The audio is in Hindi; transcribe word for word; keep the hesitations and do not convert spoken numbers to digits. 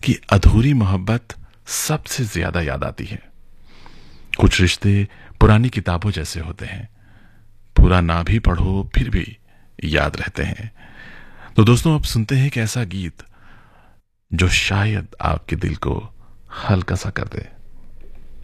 कि अधूरी मोहब्बत सबसे ज्यादा याद आती है। कुछ रिश्ते पुरानी किताबों जैसे होते हैं, पूरा ना भी पढ़ो फिर भी याद रहते हैं। तो दोस्तों, अब सुनते हैं एक ऐसा गीत जो शायद आपके दिल को हल्का सा कर दे।